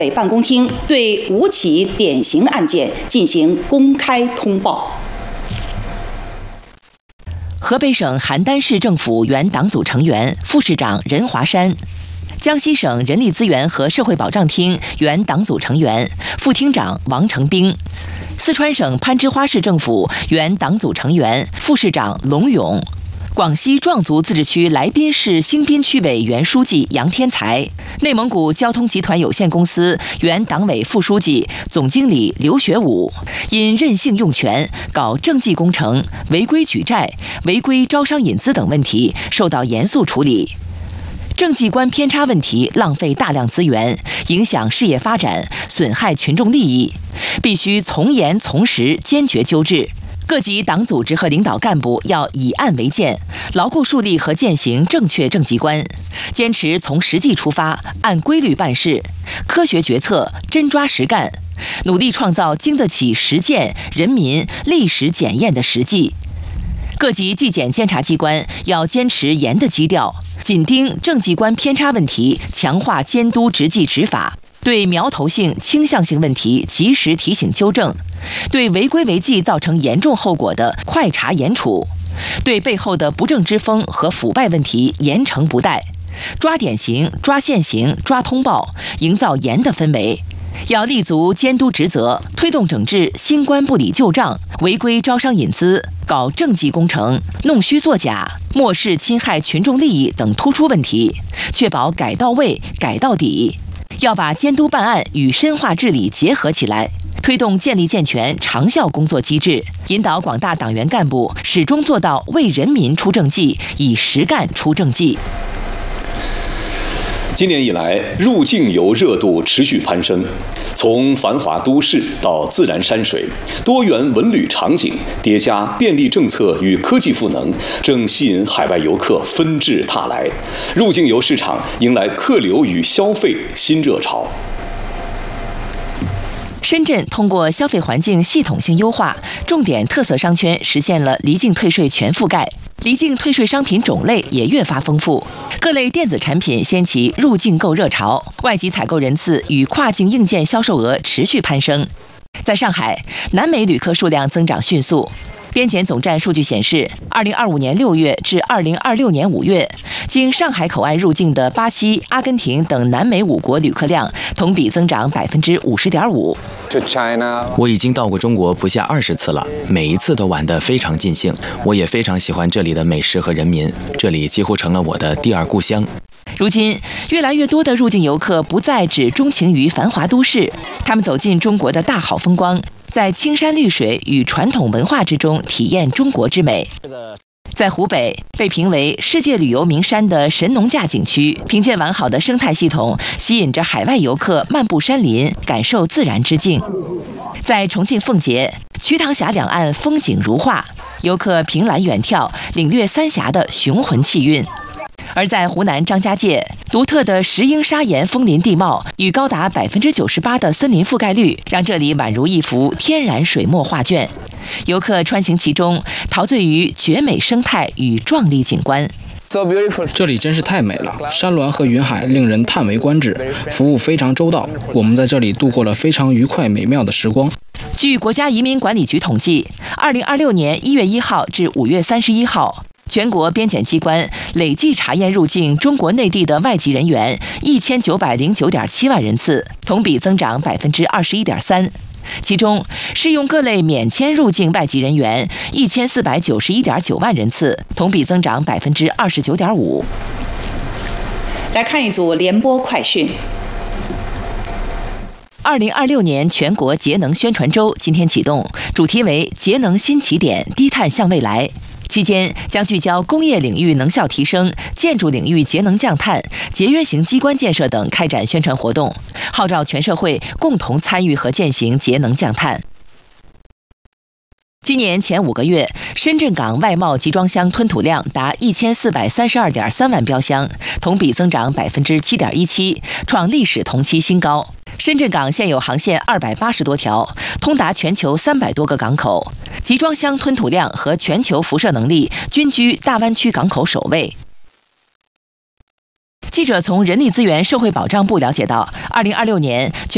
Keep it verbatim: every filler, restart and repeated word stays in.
委办公厅对五起典型案件进行公开通报。 河北省邯郸市政府原党组成员、副市长任华山。江西省人力资源和社会保障厅原党组成员、副厅长王成兵；四川省攀枝花市政府原党组成员、副市长龙勇；广西壮族自治区来宾市兴宾区委原书记杨天才；内蒙古交通集团有限公司原党委副书记、总经理刘学武，因任性用权、搞政绩工程、违规举债、违规招商引资等问题，受到严肃处理。政绩观偏差问题浪费大量资源，影响事业发展，损害群众利益，必须从严从实，坚决纠治。各级党组织和领导干部要以案为鉴，牢固树立和践行正确政绩观，坚持从实际出发，按规律办事，科学决策，真抓实干，努力创造经得起实践、人民历史检验的实际。各级纪检监察机关要坚持严的基调，紧盯政绩观偏差问题，强化监督执纪执法，对苗头性、倾向性问题及时提醒纠正，对违规违纪造成严重后果的快查严处，对背后的不正之风和腐败问题严惩不贷，抓典型、抓现行、抓通报，营造严的氛围。要立足监督职责，推动整治新官不理旧账、违规招商引资、搞政绩工程、弄虚作假、漠视侵害群众利益等突出问题，确保改到位、改到底。要把监督办案与深化治理结合起来，推动建立健全长效工作机制，引导广大党员干部始终做到为人民出政绩，以实干出政绩。 今年以来，入境游热度持续攀升，从繁华都市到自然山水，多元文旅场景叠加便利政策与科技赋能，正吸引海外游客纷至沓来，入境游市场迎来客流与消费新热潮。 深圳通过消费环境系统性优化，重点特色商圈实现了离境退税全覆盖，离境退税商品种类也越发丰富，各类电子产品掀起入境购热潮，外籍采购人次与跨境硬件销售额持续攀升。在上海，南美旅客数量增长迅速。边检总站数据显示，二零二五年六月至二零二六年五月，经上海口岸入境的巴西、阿根廷等南美五国旅客量同比增长百分之五十点五。 我已经到过中国不下二十次了，每一次都玩得非常尽兴。我也非常喜欢这里的美食和人民，这里几乎成了我的第二故乡。 如今，越来越多的入境游客不再只钟情于繁华都市，他们走进中国的大好风光，在青山绿水与传统文化之中体验中国之美。在湖北，被评为世界旅游名山的神农架景区，凭借完好的生态系统，吸引着海外游客漫步山林，感受自然之境。在重庆奉节，瞿塘峡两岸风景如画，游客凭栏远眺，领略三峡的雄浑气韵。而在湖南张家界，独特的石英砂岩枫林地貌与高达百分之九十八的森林覆盖率，让这里宛如一幅天然水墨画卷。游客穿行其中，陶醉于绝美生态与壮丽景观。 这里真是太美了，山峦和云海令人叹为观止，服务非常周到，我们在这里度过了非常愉快美妙的时光。 据国家移民管理局统计，二零二六年一月一号至五月三十一号，全国边检机关累计查验入境中国内地的外籍人员一千九百零九点七万人次，同比增长百分之二十一点三。其中，适用各类免签入境外籍人员一千四百九十一点九万人次，同比增长百分之二十九点五。 来看一组联播快讯。 二零二六年全国节能宣传周今天启动，主题为“节能新起点，低碳向未来”。期间将聚焦工业领域能效提升、建筑领域节能降碳、节约型机关建设等开展宣传活动，号召全社会共同参与和践行节能降碳。今年前五个月，深圳港外贸集装箱吞吐量达一千四百三十二点三万标箱，同比增长百分之七点一七，创历史同期新高。深圳港现有航线二百八十多条，通达全球三百多个港口，集装箱吞吐量和全球辐射能力均居大湾区港口首位。记者从人力资源社会保障部了解到，二零二六年全